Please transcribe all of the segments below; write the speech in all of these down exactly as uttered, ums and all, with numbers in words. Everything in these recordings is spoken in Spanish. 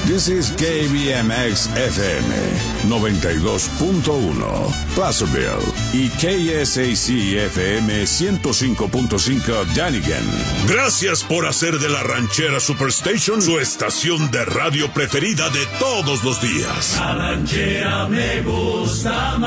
This is K B M X F M noventa y dos punto uno, Placerville, y K S A C F M ciento cinco punto cinco, Dunnigan. Gracias por hacer de la Ranchera Superstation su estación de radio preferida de todos los días. La ranchera me gusta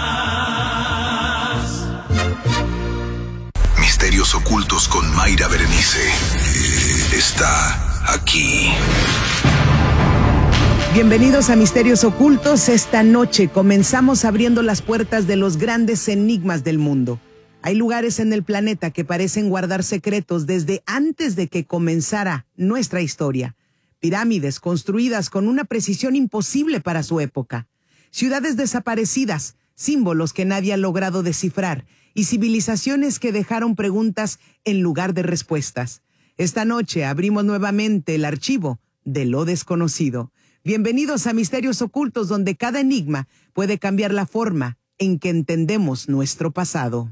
más. Misterios ocultos con Mayra Berenice. Está aquí. Bienvenidos a Misterios Ocultos. Esta noche comenzamos abriendo las puertas de los grandes enigmas del mundo. Hay lugares en el planeta que parecen guardar secretos desde antes de que comenzara nuestra historia. Pirámides construidas con una precisión imposible para su época. Ciudades desaparecidas, símbolos que nadie ha logrado descifrar y civilizaciones que dejaron preguntas en lugar de respuestas. Esta noche abrimos nuevamente el archivo de lo desconocido. Bienvenidos a Misterios Ocultos, donde cada enigma puede cambiar la forma en que entendemos nuestro pasado.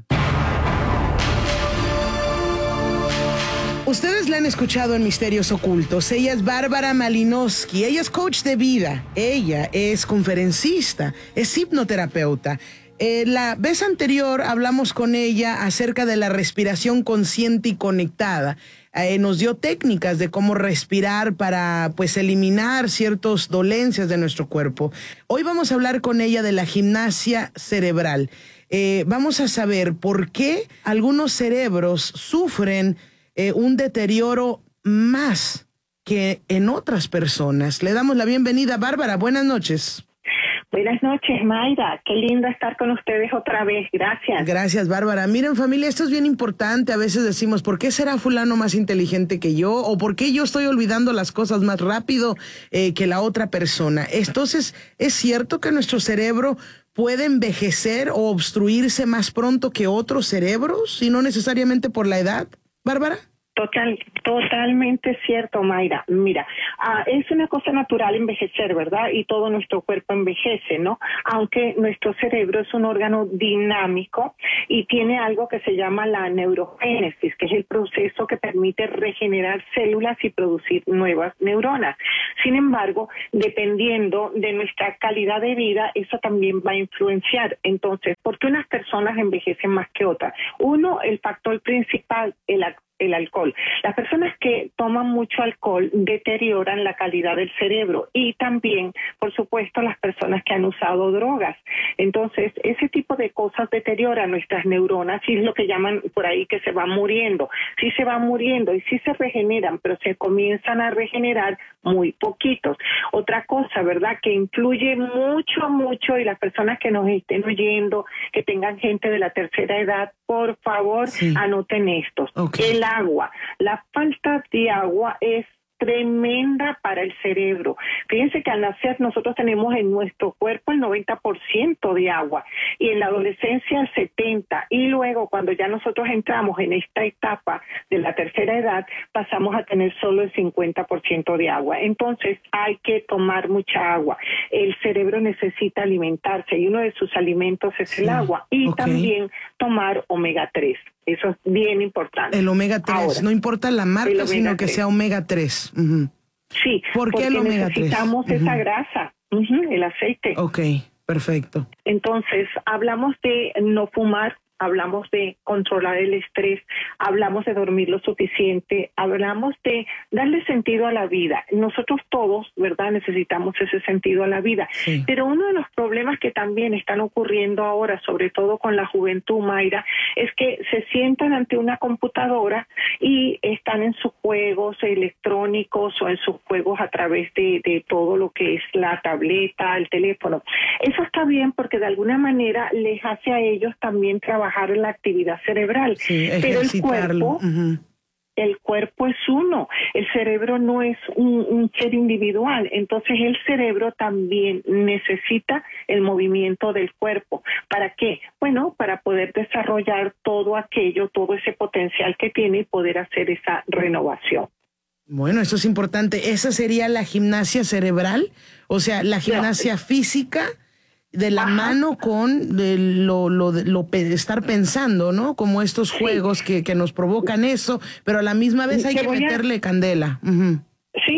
Ustedes la han escuchado en Misterios Ocultos. Ella es Bárbara Malinowski. Ella es coach de vida. Ella es conferencista, es hipnoterapeuta. Eh, la vez anterior hablamos con ella acerca de la respiración consciente y conectada. Eh, nos dio técnicas de cómo respirar para pues eliminar ciertas dolencias de nuestro cuerpo. Hoy vamos a hablar con ella de la gimnasia cerebral. Eh, vamos a saber por qué algunos cerebros sufren eh, un deterioro más que en otras personas. Le damos la bienvenida, Bárbara. Buenas noches. Buenas noches, Mayra. Qué lindo estar con ustedes otra vez. Gracias. Gracias, Bárbara. Miren, familia, esto es bien importante. A veces decimos, ¿por qué será fulano más inteligente que yo? ¿O por qué yo estoy olvidando las cosas más rápido eh, que la otra persona? Entonces, ¿es cierto que nuestro cerebro puede envejecer o obstruirse más pronto que otros cerebros? Y no necesariamente por la edad, Bárbara. Total, totalmente cierto, Mayra. Mira, uh, es una cosa natural envejecer, ¿verdad? Y todo nuestro cuerpo envejece, ¿no? Aunque nuestro cerebro es un órgano dinámico y tiene algo que se llama la neurogénesis, que es el proceso que permite regenerar células y producir nuevas neuronas. Sin embargo, dependiendo de nuestra calidad de vida, eso también va a influenciar. Entonces, ¿por qué unas personas envejecen más que otras? Uno, el factor principal, el el alcohol. Las personas que toman mucho alcohol deterioran la calidad del cerebro y también, por supuesto, las personas que han usado drogas. Entonces, ese tipo de cosas deterioran nuestras neuronas y es lo que llaman por ahí que se van muriendo. Sí se van muriendo y sí se regeneran, pero se comienzan a regenerar muy poquitos. Otra cosa, ¿verdad?, que influye mucho, mucho, y las personas que nos estén oyendo, que tengan gente de la tercera edad, por favor, sí, anoten estos. Okay. El agua. La falta de agua es tremenda para el cerebro. Fíjense que al nacer nosotros tenemos en nuestro cuerpo el noventa por ciento de agua y en la adolescencia el setenta por ciento, y luego cuando ya nosotros entramos en esta etapa de la tercera edad pasamos a tener solo el cincuenta por ciento de agua. Entonces hay que tomar mucha agua. El cerebro necesita alimentarse y uno de sus alimentos es sí, el agua y okay, también tomar omega tres. Eso es bien importante. El omega tres, ahora, no importa la marca, sino que sea omega tres. Uh-huh. Sí, ¿por qué el omega tres? Necesitamos uh-huh, esa grasa, uh-huh, el aceite. Ok, perfecto. Entonces, hablamos de no fumar, hablamos de controlar el estrés, hablamos de dormir lo suficiente, hablamos de darle sentido a la vida. Nosotros todos, ¿verdad?, necesitamos ese sentido a la vida. Sí. Pero uno de los problemas que también están ocurriendo ahora, sobre todo con la juventud, Mayra, es que se sientan ante una computadora y están en sus juegos electrónicos o en sus juegos a través de, de todo lo que es la tableta, el teléfono. Eso está bien porque de alguna manera les hace a ellos también trabajar en la actividad cerebral, sí, pero el cuerpo, uh-huh, el cuerpo es uno, el cerebro no es un, un ser individual, entonces el cerebro también necesita el movimiento del cuerpo. ¿Para qué? Bueno, para poder desarrollar todo aquello, todo ese potencial que tiene y poder hacer esa renovación. Bueno, eso es importante. ¿Esa sería la gimnasia cerebral? O sea, la gimnasia no, física de la Ajá. mano con de lo, lo, de, lo de estar pensando, ¿no? Como estos juegos sí. que, que nos provocan eso, pero a la misma vez hay que meterle a... candela. Uh-huh. Sí, pero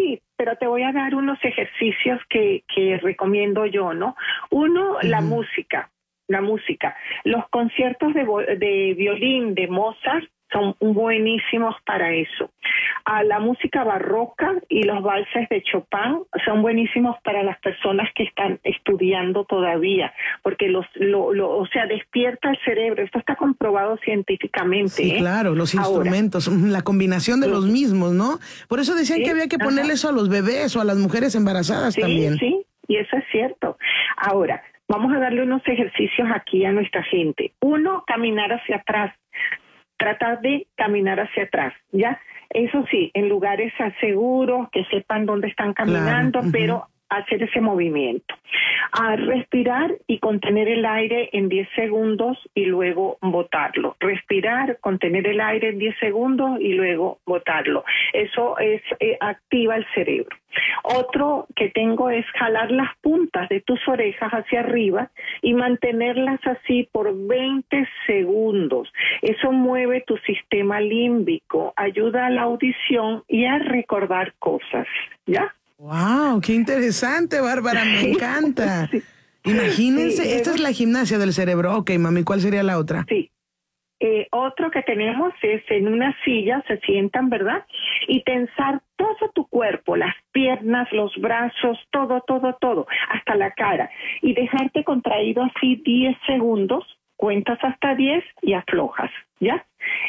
pero te voy a dar unos ejercicios que, que recomiendo yo, ¿no? Uno, uh-huh. la música, la música. Los conciertos de, de violín de Mozart son buenísimos para eso. A la música barroca y los valses de Chopin son buenísimos para las personas que están estudiando todavía, porque los, lo, lo, o sea, despierta el cerebro. Esto está comprobado científicamente. Sí, ¿eh? claro, los instrumentos, Ahora, la combinación de sí. los mismos, ¿no? Por eso decían sí, que había que ponerle ajá. eso a los bebés o a las mujeres embarazadas sí, también. Sí, y eso es cierto. Ahora, vamos a darle unos ejercicios aquí a nuestra gente. Uno, caminar hacia atrás. Tratar de caminar hacia atrás, ¿ya? Eso sí, en lugares seguros, que sepan dónde están caminando, claro. uh-huh. pero hacer ese movimiento. A respirar y contener el aire en diez segundos y luego botarlo. Respirar, contener el aire en diez segundos y luego botarlo. Eso es eh, activa el cerebro. Otro que tengo es jalar las puntas de tus orejas hacia arriba y mantenerlas así por veinte segundos. Eso mueve tu sistema límbico, ayuda a la audición y a recordar cosas, ¿ya? ¡Wow! ¡Qué interesante, Bárbara! Me sí. encanta. Sí. Imagínense, sí, esta es la gimnasia del cerebro. Ok, mami, ¿cuál sería la otra? Sí. Eh, otro que tenemos es en una silla, se sientan, ¿verdad? Y tensar todo tu cuerpo, las piernas, los brazos, todo, todo, todo, hasta la cara. Y dejarte contraído así diez segundos, cuentas hasta diez y aflojas, ¿ya?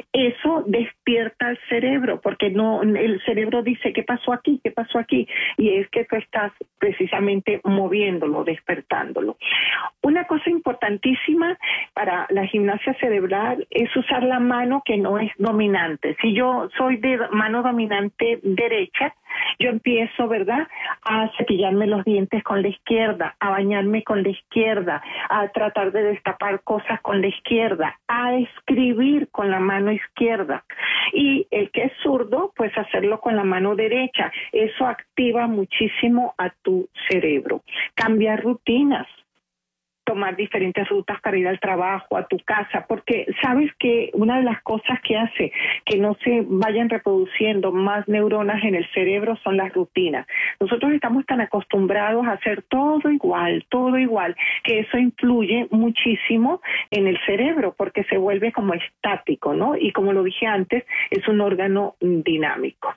Eso despierta el cerebro, porque no, el cerebro dice, ¿qué pasó aquí? ¿Qué pasó aquí? Y es que tú estás precisamente moviéndolo, despertándolo. Una cosa importantísima para la gimnasia cerebral es usar la mano que no es dominante. Si yo soy de mano dominante derecha, yo empiezo, ¿verdad?, a cepillarme los dientes con la izquierda, a bañarme con la izquierda, a tratar de destapar cosas con la izquierda, a escribir con la mano izquierda. Y el que es zurdo, pues hacerlo con la mano derecha. Eso activa muchísimo a tu cerebro. Cambiar rutinas. Tomar diferentes rutas para ir al trabajo, a tu casa, porque sabes que una de las cosas que hace que no se vayan reproduciendo más neuronas en el cerebro son las rutinas. Nosotros estamos tan acostumbrados a hacer todo igual, todo igual, que eso influye muchísimo en el cerebro, porque se vuelve como estático, ¿no? Y como lo dije antes, es un órgano dinámico.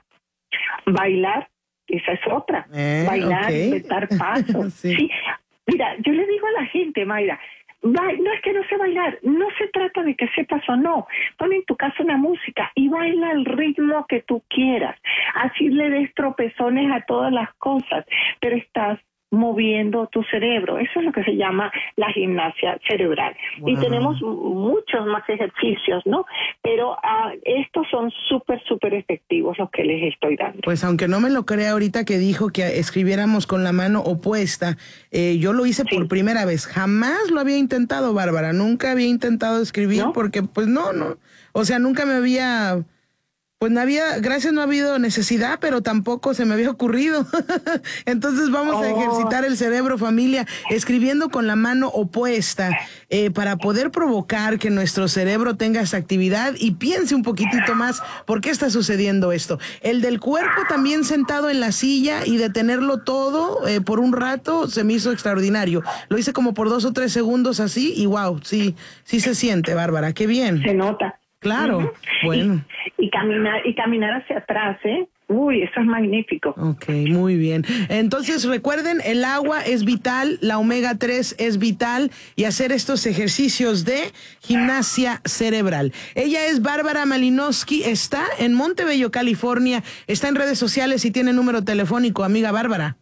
Bailar, esa es otra. Eh, Bailar, okay. Dar pasos. sí. sí. Mira, yo le digo a la gente, Mayra, no es que no sé bailar, no se trata de que sepas o no. Pon en tu casa una música y baila al ritmo que tú quieras. Así le des tropezones a todas las cosas, pero estás moviendo tu cerebro. Eso es lo que se llama la gimnasia cerebral. Wow. Y tenemos muchos más ejercicios, ¿no? Pero uh, estos son súper, súper efectivos los que les estoy dando. Pues aunque no me lo crea ahorita que dijo que escribiéramos con la mano opuesta, eh, yo lo hice sí. por primera vez. Jamás lo había intentado, Bárbara. Nunca había intentado escribir ¿No? porque, pues no, no. O sea, nunca me había... Pues no había, gracias, no ha habido necesidad, pero tampoco se me había ocurrido. Entonces vamos oh. a ejercitar el cerebro, familia, escribiendo con la mano opuesta eh, para poder provocar que nuestro cerebro tenga esa actividad y piense un poquitito más por qué está sucediendo esto. El del cuerpo también sentado en la silla y detenerlo todo eh, por un rato se me hizo extraordinario. Lo hice como por dos o tres segundos así y wow, sí, sí se siente, Bárbara, qué bien. Se nota. Claro, uh-huh. bueno. Y, y caminar y caminar hacia atrás, ¿eh? Uy, eso es magnífico. Ok, muy bien. Entonces, recuerden, el agua es vital, la omega tres es vital y hacer estos ejercicios de gimnasia cerebral. Ella es Bárbara Malinowski, está en Montebello, California, está en redes sociales y tiene número telefónico, amiga Bárbara.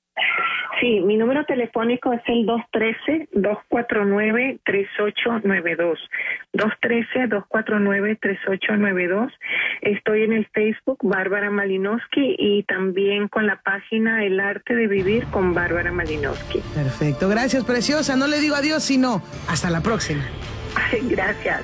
Sí, mi número telefónico es el dos uno tres, dos cuatro nueve, tres ocho nueve dos. dos uno tres, dos cuatro nueve, tres ocho nueve dos. Estoy en el Facebook Bárbara Malinowski y también con la página El Arte de Vivir con Bárbara Malinowski. Perfecto, gracias, preciosa. No le digo adiós, sino hasta la próxima. Gracias.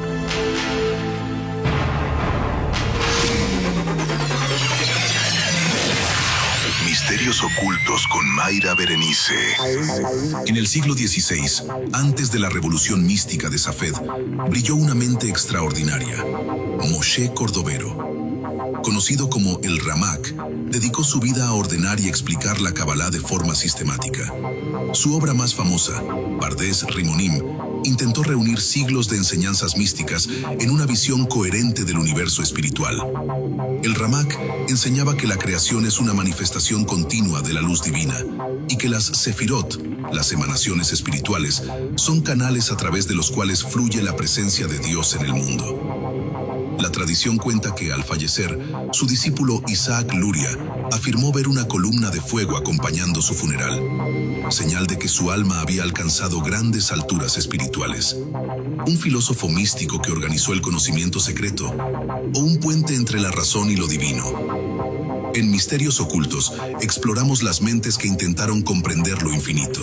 Misterios ocultos con Mayra Berenice. En el siglo dieciséis, antes de la revolución mística de Safed, brilló una mente extraordinaria, Moshe Cordovero. conocido como el Ramak, dedicó su vida a ordenar y explicar la Kabbalah de forma sistemática. Su obra más famosa, Pardes Rimonim, intentó reunir siglos de enseñanzas místicas en una visión coherente del universo espiritual. El Ramak enseñaba que la creación es una manifestación continua de la luz divina y que las Sefirot, las emanaciones espirituales, son canales a través de los cuales fluye la presencia de Dios en el mundo. La tradición cuenta que, al fallecer, su discípulo Isaac Luria afirmó ver una columna de fuego acompañando su funeral, señal de que su alma había alcanzado grandes alturas espirituales. Un filósofo místico que organizó el conocimiento secreto, o un puente entre la razón y lo divino. En Misterios Ocultos, exploramos las mentes que intentaron comprender lo infinito.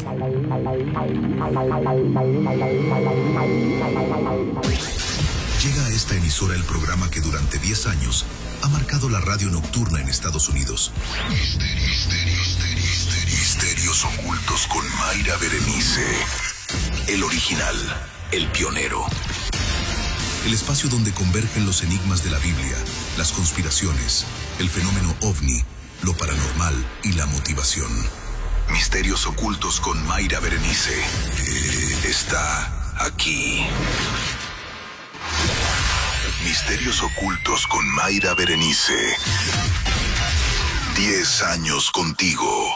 Llega a esta emisora el programa que durante diez años ha marcado la radio nocturna en Estados Unidos. Misterios, misterios, misterios Ocultos con Mayra Berenice. El original, el pionero. El espacio donde convergen los enigmas de la Biblia, las conspiraciones, el fenómeno ovni, lo paranormal y la motivación. Misterios Ocultos con Mayra Berenice. Eh, está aquí. Misterios Ocultos con Mayra Berenice. Diez años contigo.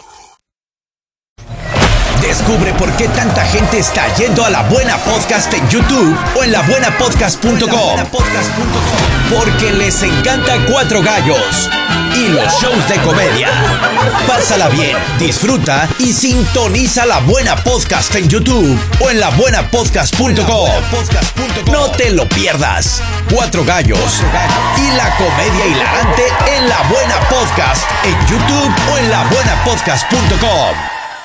Descubre por qué tanta gente está yendo a La Buena Podcast en YouTube o en la buena podcast punto com. Porque les encanta Cuatro Gallos y los shows de comedia. Pásala bien, disfruta y sintoniza La Buena Podcast en YouTube o en la buena podcast punto com. No te lo pierdas. Cuatro Gallos y la comedia hilarante en La Buena Podcast en YouTube o en la buena podcast punto com.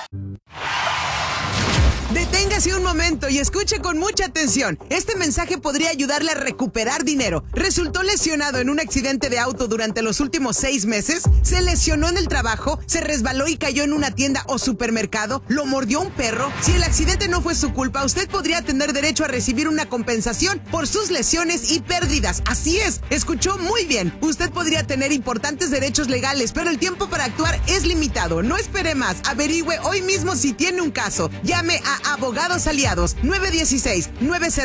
Deténgase un momento y escuche con mucha atención. Este mensaje podría ayudarle a recuperar dinero. ¿Resultó lesionado en un accidente de auto durante los últimos seis meses? ¿Se lesionó en el trabajo? ¿Se resbaló y cayó en una tienda o supermercado? ¿Lo mordió un perro? Si el accidente no fue su culpa, usted podría tener derecho a recibir una compensación por sus lesiones y pérdidas. Así es, escuchó muy bien. Usted podría tener importantes derechos legales, pero el tiempo para actuar es limitado. No espere más. Averigüe hoy mismo si tiene un caso. Llame a Abogados Aliados nueve uno seis, nueve cero